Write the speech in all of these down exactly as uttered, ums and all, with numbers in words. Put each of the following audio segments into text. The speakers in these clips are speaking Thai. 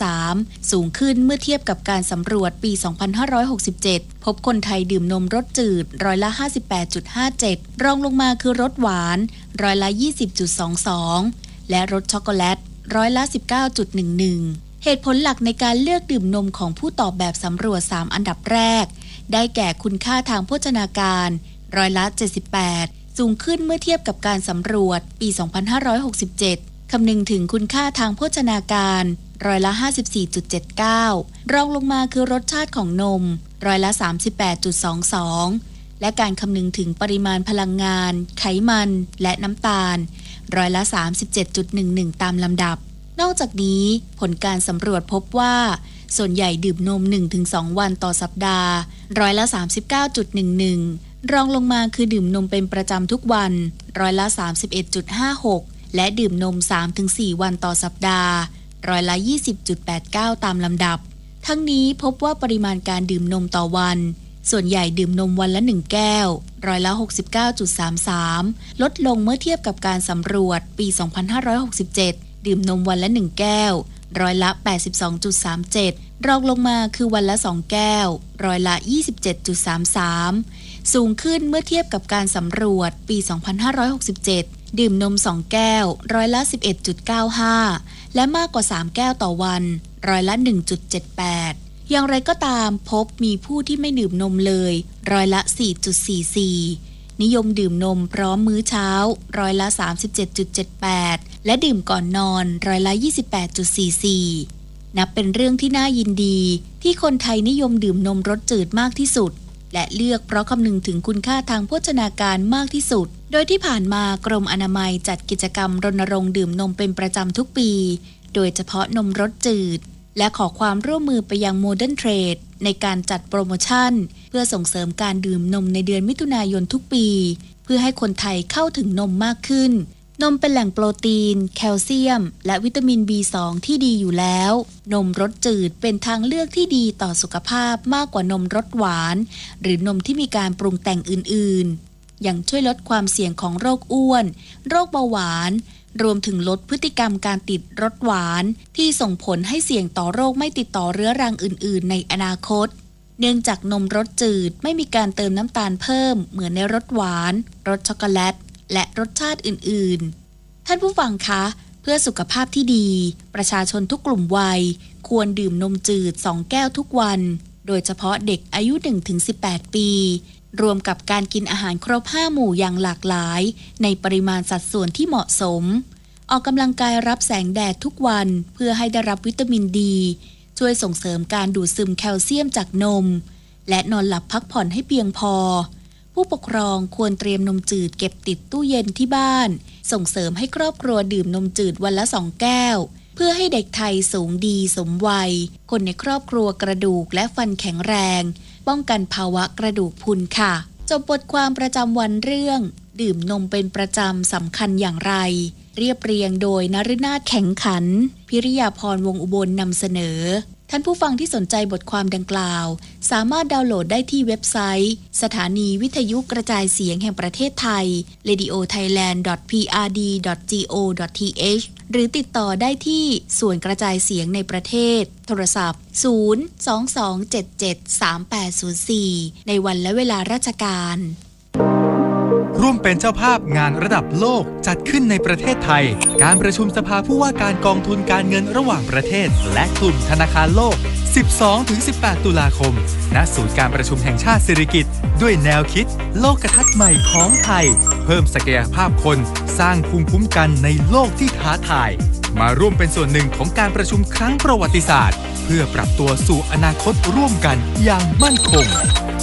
สามสูงขึ้นเมื่อเทียบกับการสำรวจปี สองพันห้าร้อยหกสิบเจ็ด พบคนไทยดื่มนมรสจืดร้อยละ ห้าสิบแปดจุดห้าเจ็ด รองลงมาคือรสหวานร้อยละ ยี่สิบจุดสองสอง และรสช็อกโกแลตร้อยละ สิบเก้าจุดหนึ่งหนึ่ง เหตุผลหลักในการเลือกดื่มนมของผู้ตอบแบบสำรวจสามอันดับแรกได้แก่คุณค่าทางโภชนาการร้อยละ เจ็ดสิบแปด สูงขึ้นเมื่อเทียบกับการสำรวจปี สองพันห้าร้อยหกสิบเจ็ด คำนึงถึงคุณค่าทางโภชนาการร้อยละ ห้าสิบสี่จุดเจ็ดเก้า รองลงมาคือรสชาติของนมร้อยละ สามสิบแปดจุดสองสอง และการคำนึงถึงปริมาณพลังงานไขมันและน้ำตาลร้อยละ สามสิบเจ็ดจุดหนึ่งหนึ่ง ตามลำดับนอกจากนี้ผลการสำรวจพบว่าส่วนใหญ่ดื่มนม หนึ่งถึงสอง วันต่อสัปดาห์ร้อยละ สามสิบเก้าจุดหนึ่งหนึ่ง รองลงมาคือดื่มนมเป็นประจำทุกวันร้อยละ สามสิบเอ็ดจุดห้าหก และดื่มนม สามถึงสี่ วันต่อสัปดาห์ร้อยละ ยี่สิบจุดแปดเก้า ตามลำดับทั้งนี้พบว่าปริมาณการดื่มนมต่อวันส่วนใหญ่ดื่มนมวันละหนึ่งแก้วร้อยละ หกสิบเก้าจุดสามสาม ลดลงเมื่อเทียบกับการสำรวจปี สองพันห้าร้อยหกสิบเจ็ด ดื่มนมวันละหนึ่งแก้วร้อยละ แปดสิบสองจุดสามเจ็ด รองลงมาคือวันละสองแก้วร้อยละ ยี่สิบเจ็ดจุดสามสาม สูงขึ้นเมื่อเทียบกับการสำรวจปี สองพันห้าร้อยหกสิบเจ็ด ดื่มนมสองแก้วร้อยละ สิบเอ็ดจุดเก้าห้า และมากกว่าสามแก้วต่อวันร้อยละ หนึ่งจุดเจ็ดแปด อย่างไรก็ตามพบมีผู้ที่ไม่ดื่มนมเลยร้อยละ สี่จุดสี่สี่ นิยมดื่มนมพร้อมมื้อเช้าร้อยละ สามสิบเจ็ดจุดเจ็ดแปด และดื่มก่อนนอนร้อยละ ยี่สิบแปดจุดสี่สี่ นับเป็นเรื่องที่น่ายินดีที่คนไทยนิยมดื่มนมรสจืดมากที่สุดและเลือกเพราะคำนึงถึงคุณค่าทางโภชนาการมากที่สุดโดยที่ผ่านมากรมอนามัยจัดกิจกรรมรณรงค์ดื่มนมเป็นประจำทุกปีโดยเฉพาะนมรสจืดและขอความร่วมมือไปยังโมเดิร์นเทรดในการจัดโปรโมชั่นเพื่อส่งเสริมการดื่มนมในเดือนมิถุนายนทุกปีเพื่อให้คนไทยเข้าถึงนมมากขึ้นนมเป็นแหล่งโปรตีนแคลเซียมและวิตามิน บี สอง ที่ดีอยู่แล้วนมรสจืดเป็นทางเลือกที่ดีต่อสุขภาพมากกว่านมรสหวานหรือนมที่มีการปรุงแต่งอื่นๆยังช่วยลดความเสี่ยงของโรคอ้วนโรคเบาหวานรวมถึงลดพฤติกรรมการติดรสหวานที่ส่งผลให้เสี่ยงต่อโรคไม่ติดต่อเรื้อรังอื่นๆในอนาคตเนื่องจากนมรสจืดไม่มีการเติมน้ำตาลเพิ่มเหมือนในรสหวานรสช็อกโกแลตและรสชาติอื่นๆท่านผู้ฟังคะเพื่อสุขภาพที่ดีประชาชนทุกกลุ่มวัยควรดื่มนมจืดสองแก้วทุกวันโดยเฉพาะเด็กอายุ หนึ่งถึงสิบแปด ปีรวมกับการกินอาหารครบห้าหมู่อย่างหลากหลายในปริมาณสัดส่วนที่เหมาะสมออกกำลังกายรับแสงแดดทุกวันเพื่อให้ได้รับวิตามินดีช่วยส่งเสริมการดูดซึมแคลเซียมจากนมและนอนหลับพักผ่อนให้เพียงพอผู้ปกครองควรเตรียมนมจืดเก็บติดตู้เย็นที่บ้านส่งเสริมให้ครอบครัวดื่มนมจืดวันละสองแก้วเพื่อให้เด็กไทยสูงดีสมวัยคนในครอบครัวกระดูกและฟันแข็งแรงป้องกันภาวะกระดูกพรุนค่ะจบบทความประจำวันเรื่องดื่มนมเป็นประจำสำคัญอย่างไรเรียบเรียงโดยนฤนาถแข็งขันพิริยาพรวงอุบลนำเสนอท่านผู้ฟังที่สนใจบทความดังกล่าวสามารถดาวน์โหลดได้ที่เว็บไซต์สถานีวิทยุกระจายเสียงแห่งประเทศไทย เรดิโอไทยแลนด์ ดอท พี อาร์ ดี ดอท จี โอ ดอท ที เอช หรือติดต่อได้ที่ส่วนกระจายเสียงในประเทศโทรศัพท์ศูนย์ สอง สอง เจ็ด เจ็ด สาม แปด ศูนย์ สี่ในวันและเวลาราชการร่วมเป็นเจ้าภาพงานระดับโลกจัดขึ้นในประเทศไทยการประชุมสภาผู้ว่าการกองทุนการเงินระหว่างประเทศและกลุ่มธนาคารโลก สิบสองถึงสิบแปด ตุลาคมณศูนย์การประชุมแห่งชาติสิริกิติ์ด้วยแนวคิดโลกทัศน์ใหม่ของไทยเพิ่มศักยภาพคนสร้างภูมิคุ้มกันในโลกที่ท้าทายมาร่วมเป็นส่วนหนึ่งของการประชุมครั้งประวัติศาสตร์เพื่อปรับตัวสู่อนาคตร่วมกันอย่างมั่นคง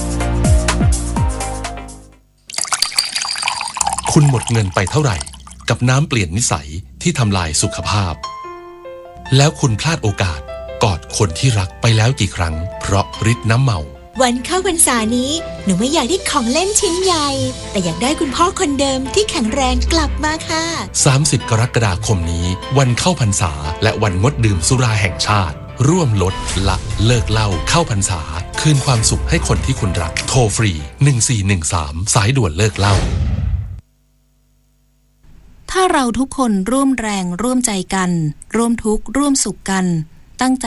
คุณหมดเงินไปเท่าไหร่กับน้ำเปลี่ยนนิสัยที่ทำลายสุขภาพแล้วคุณพลาดโอกาสกอดคนที่รักไปแล้วกี่ครั้งเพราะฤทธิ์น้ำเมาวันเข้าพรรษานี้หนูไม่อยากได้ของเล่นชิ้นใหญ่แต่อยากได้คุณพ่อคนเดิมที่แข็งแรงกลับมาค่ะสามสิบกรกฎาคมนี้วันเข้าพรรษาและวันงดดื่มสุราแห่งชาติร่วมลดละเลิกเหล้าเข้าพรรษาคืนความสุขให้คนที่คุณรักโทรฟรีหนึ่งสี่หนึ่งสามสายด่วนเลิกเหล้าถ้าเราทุกคนร่วมแรงร่วมใจกันร่วมทุกข์ร่วมสุขกันตั้งใจ